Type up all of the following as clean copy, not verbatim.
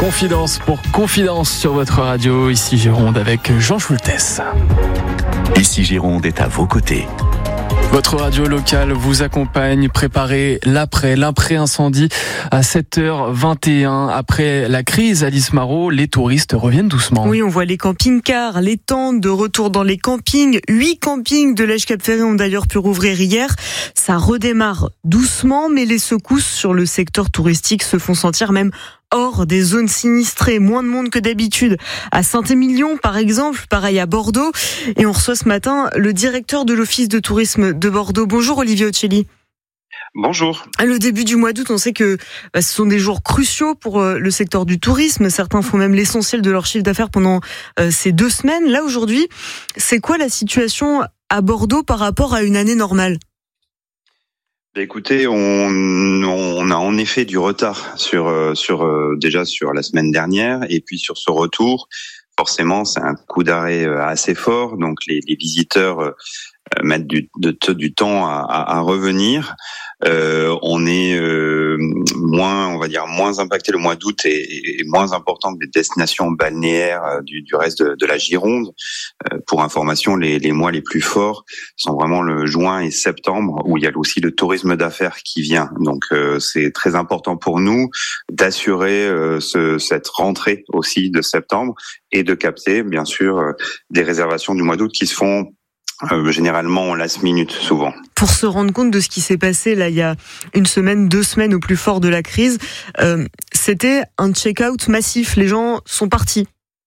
Confidence pour Confidence sur votre radio. Ici Gironde avec Jean Schultes. Ici Gironde est à vos côtés. Votre radio locale vous accompagne. Préparez l'après-incendie à 7h21. Après la crise, Alice Marot, les touristes reviennent doucement. Oui, on voit les camping-cars, les tentes de retour dans les campings. 8 campings de l'Èche-Cap-Ferré ont d'ailleurs pu rouvrir hier. Ça redémarre doucement, mais les secousses sur le secteur touristique se font sentir même hors des zones sinistrées, moins de monde que d'habitude. À Saint-Émilion, par exemple, pareil à Bordeaux. Et on reçoit ce matin le directeur de l'Office de tourisme de Bordeaux. Bonjour Olivier Ocelli. Bonjour. Le début du mois d'août, on sait que ce sont des jours cruciaux pour le secteur du tourisme. Certains font même l'essentiel de leur chiffre d'affaires pendant ces 2 semaines. Là, aujourd'hui, c'est quoi la situation à Bordeaux par rapport à une année normale ? Écoutez, on a en effet du retard déjà sur la semaine dernière et puis sur ce retour. Forcément, c'est un coup d'arrêt assez fort. Donc les visiteurs mettent du temps à revenir. On est moins impacté. Le mois d'août est moins important que les destinations balnéaires du reste de la Gironde. Pour information, les mois les plus forts sont vraiment le juin et septembre, où il y a aussi le tourisme d'affaires qui vient. Donc c'est très important pour nous d'assurer cette rentrée aussi de septembre et de capter bien sûr des réservations du mois d'août qui se font généralement en last minute, souvent. Pour se rendre compte de ce qui s'est passé là il y a 1 semaine, 2 semaines au plus fort de la crise, c'était un check-out massif. Les gens sont partis.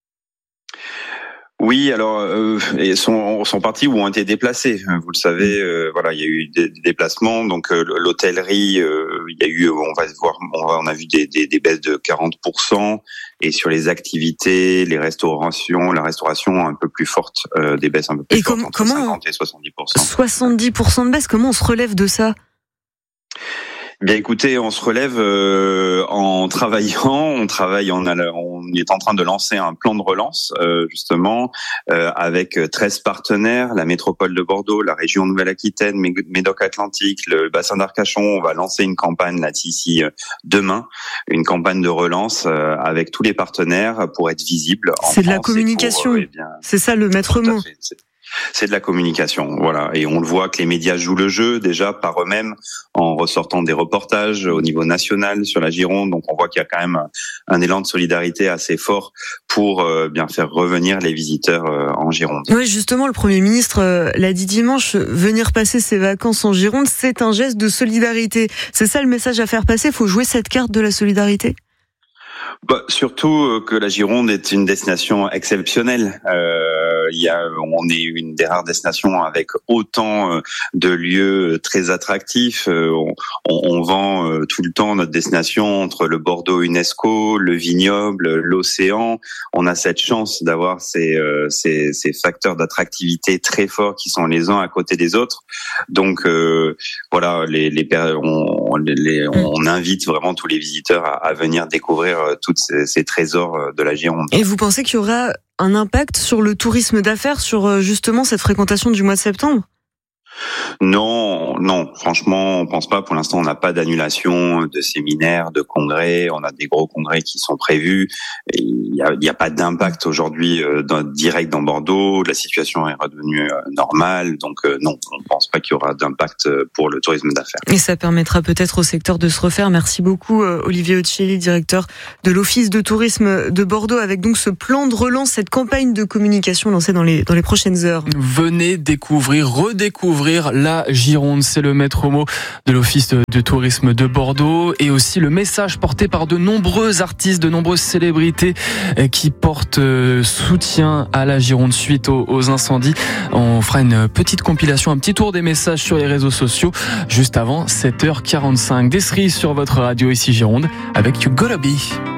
Oui, alors ils sont partis ou ont été déplacés. Vous le savez, il y a eu des déplacements. Donc l'hôtellerie, il y a eu, on a vu des baisses de 40%. Et sur les activités, la restauration un peu plus forte, des baisses un peu plus fortes, entre 50 et 70%. 70% de baisse. Comment on se relève de ça ? Bien écoutez, on se relève en travaillant. On est en train de lancer un plan de relance justement avec 13 partenaires, la métropole de Bordeaux, la région Nouvelle-Aquitaine, Médoc-Atlantique, le bassin d'Arcachon. On va lancer une campagne là d'ici demain, une campagne de relance avec tous les partenaires pour être visible. C'est de la communication. C'est ça le maître mot. C'est de la communication, voilà. Et on le voit que les médias jouent le jeu déjà par eux-mêmes en ressortant des reportages au niveau national sur la Gironde. Donc on voit qu'il y a quand même un élan de solidarité assez fort pour bien faire revenir les visiteurs en Gironde. Oui, justement, le Premier ministre l'a dit dimanche, venir passer ses vacances en Gironde, c'est un geste de solidarité. C'est ça le message à faire passer, il faut jouer cette carte de la solidarité. Surtout que la Gironde est une destination exceptionnelle. On est une des rares destinations avec autant de lieux très attractifs. On vend tout le temps notre destination entre le Bordeaux UNESCO, le vignoble, l'océan. On a cette chance d'avoir ces facteurs d'attractivité très forts qui sont les uns à côté des autres. Donc on invite vraiment tous les visiteurs à venir découvrir toutes ces trésors de la Gironde. Et vous pensez qu'il y aura un impact sur le tourisme d'affaires, sur justement cette fréquentation du mois de septembre ? Non, franchement, on pense pas. Pour l'instant, on n'a pas d'annulation de séminaires, de congrès. On a des gros congrès qui sont prévus. Il y a pas d'impact aujourd'hui direct dans Bordeaux. La situation est redevenue normale. Donc non, on pense pas qu'il y aura d'impact pour le tourisme d'affaires. Et ça permettra peut-être au secteur de se refaire. Merci beaucoup Olivier Ocelli, directeur de l'Office de tourisme de Bordeaux, avec donc ce plan de relance, cette campagne de communication lancée dans les prochaines heures. Venez redécouvrir la Gironde, c'est le maître mot de l'Office de tourisme de Bordeaux, et aussi le message porté par de nombreux artistes, de nombreuses célébrités qui portent soutien à la Gironde suite aux incendies. On fera une petite compilation, un petit tour des messages sur les réseaux sociaux juste avant 7h45. Des cerises sur votre radio ici Gironde avec You Gotta Be.